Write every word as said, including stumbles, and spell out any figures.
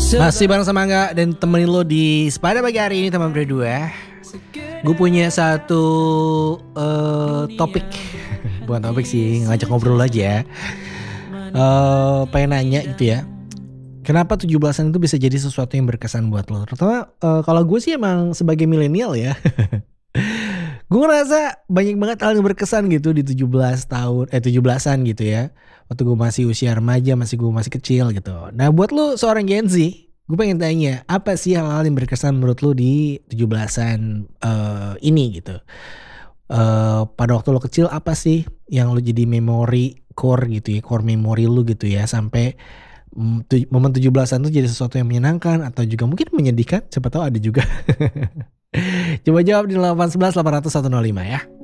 Masih bareng sama Angga dan temenin lo di Sepada Pagi hari ini teman berdua. Gue punya satu uh, topik. Bukan topik sih, ngajak ngobrol aja. uh, Pengen nanya gitu ya, kenapa tujuh belasan itu bisa jadi sesuatu yang berkesan buat lo? Terutama uh, kalau gue sih emang sebagai milenial ya. Gue ngerasa banyak banget hal yang berkesan gitu di tujuh belas tahun, eh tujuh belasan gitu ya. Waktu gue masih usia remaja, masih gue masih kecil gitu. Nah buat lo seorang Gen Z, gue pengen tanya, apa sih hal-hal yang berkesan menurut lo di tujuh belasan uh, ini gitu. Uh, pada waktu lo kecil apa sih yang lo jadi memori core gitu ya, core memori lo gitu ya. Sampai um, tu- momen tujuh belasan itu jadi sesuatu yang menyenangkan atau juga mungkin menyedihkan, siapa tahu ada juga. Coba jawab di delapan satu satu delapan nol satu nol lima ya.